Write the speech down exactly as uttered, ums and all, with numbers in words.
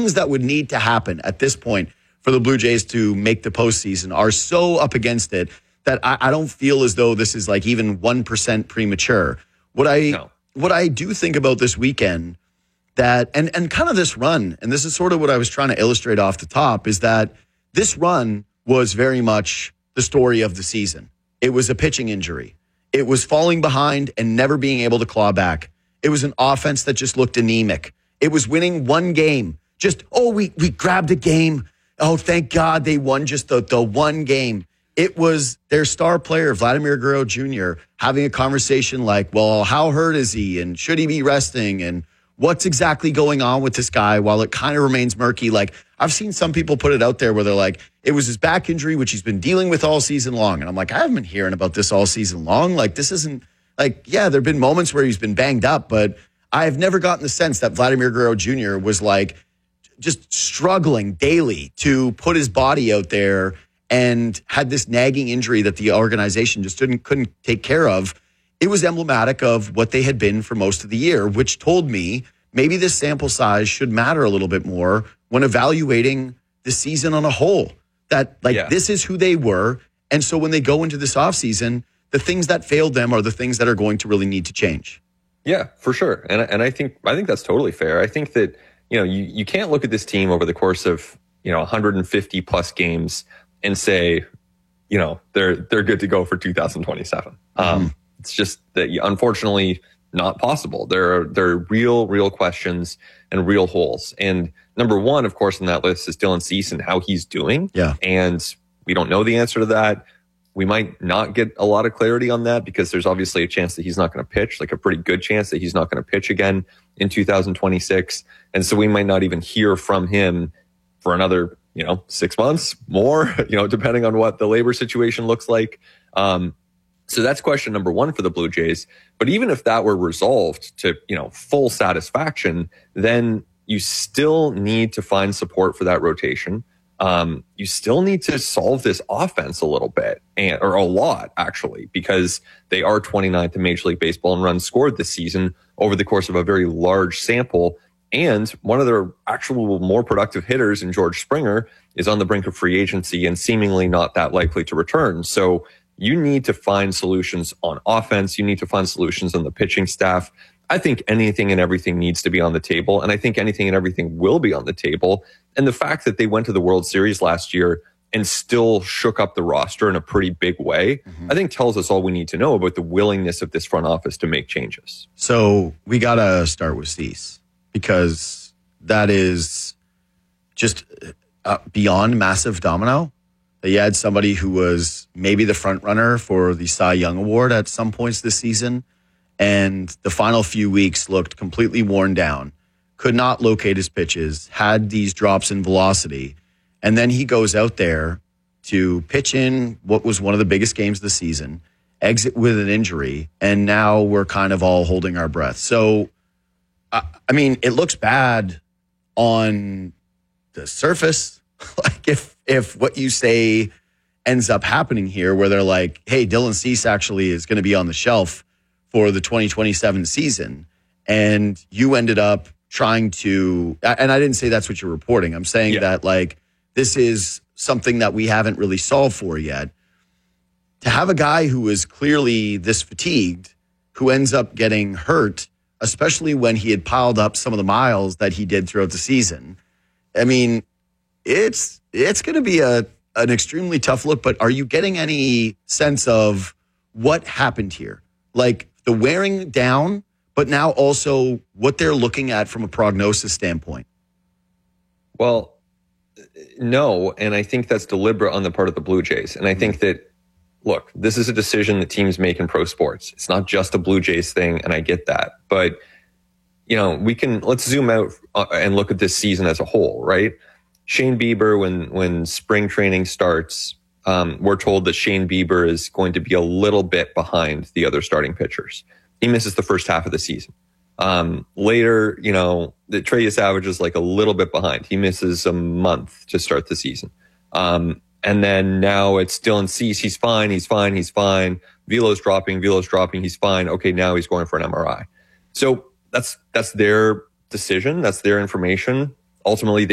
things that would need to happen at this point for the Blue Jays to make the postseason are so up against it that I, I don't feel as though this is like even one percent premature. What I no. what I do think about this weekend that and and kind of this run, and this is sort of what I was trying to illustrate off the top, is that this run was very much the story of the season. It was a pitching injury. It was falling behind and never being able to claw back. It was an offense that just looked anemic. It was winning one game. Just, oh, we we grabbed a game. Oh, thank God they won just the, the one game. It was their star player, Vladimir Guerrero Junior, having a conversation like, well, how hurt is he? And should he be resting? And what's exactly going on with this guy while it kind of remains murky? Like, I've seen some people put it out there where they're like, it was his back injury, which he's been dealing with all season long. And I'm like, I haven't been hearing about this all season long. Like, this isn't like, yeah, there have been moments where he's been banged up, but I've never gotten the sense that Vladimir Guerrero Junior was like just struggling daily to put his body out there and had this nagging injury that the organization just didn't couldn't take care of. It was emblematic of what they had been for most of the year, which told me maybe this sample size should matter a little bit more when evaluating the season on a whole. That like yeah. this is who they were. And so when they go into this offseason, the things that failed them are the things that are going to really need to change. Yeah, for sure. And and I think I think that's totally fair. I think that, you know, you, you can't look at this team over the course of, you know, one hundred fifty plus games and say, you know, they're they're good to go for two thousand twenty-seven. Mm-hmm. Um, it's just that, unfortunately, not possible. There are there are real, real questions and real holes. And number one, of course, on that list is Dylan Cease and how he's doing. Yeah. And we don't know the answer to that. We might not get a lot of clarity on that because there's obviously a chance that he's not going to pitch, like a pretty good chance that he's not going to pitch again in two thousand twenty-six. And so we might not even hear from him for another, you know, six months more, you know, depending on what the labor situation looks like. Um, so that's question number one for the Blue Jays. But even if that were resolved to, you know, full satisfaction, then you still need to find support for that rotation. Um, you still need to solve this offense a little bit, and or a lot, actually, because they are twenty-ninth in Major League Baseball in runs scored this season over the course of a very large sample. And one of their actual more productive hitters in George Springer is on the brink of free agency and seemingly not that likely to return. So you need to find solutions on offense. You need to find solutions on the pitching staff. I think anything and everything needs to be on the table. And I think anything and everything will be on the table. And the fact that they went to the World Series last year and still shook up the roster in a pretty big way, mm-hmm. I think tells us all we need to know about the willingness of this front office to make changes. So we got to start with Cease, because that is just uh, beyond massive domino. You had somebody who was maybe the front runner for the Cy Young Award at some points this season, and the final few weeks looked completely worn down, could not locate his pitches, had these drops in velocity, and then he goes out there to pitch in what was one of the biggest games of the season, exit with an injury, and now we're kind of all holding our breath. So, I, I mean, it looks bad on the surface. Like if if what you say ends up happening here, where they're like, hey, Dylan Cease actually is going to be on the shelf for the twenty twenty-seven season, and you ended up trying to, and I didn't say that's what you're reporting. I'm saying yeah. that like this is something that we haven't really solved for yet. To have a guy who is clearly this fatigued, who ends up getting hurt, especially when he had piled up some of the miles that he did throughout the season. I mean, it's it's going to be a an extremely tough look, but are you getting any sense of what happened here? Like the wearing down, but now also what they're looking at from a prognosis standpoint? Well, no, and I think that's deliberate on the part of the Blue Jays. And I think that, look, this is a decision that teams make in pro sports. It's not just a Blue Jays thing, and I get that. But, you know, we can, let's zoom out and look at this season as a whole, right? Shane Bieber, when when spring training starts, um, we're told that Shane Bieber is going to be a little bit behind the other starting pitchers. He misses the first half of the season. Um, later, you know, the Trey Savage is like a little bit behind. He misses a month to start the season. Um, and then now it's Dylan Cease. He's fine. He's fine. He's fine. Velo's dropping. Velo's dropping. He's fine. Okay, now he's going for an M R I. So that's that's their decision. That's their information. Ultimately,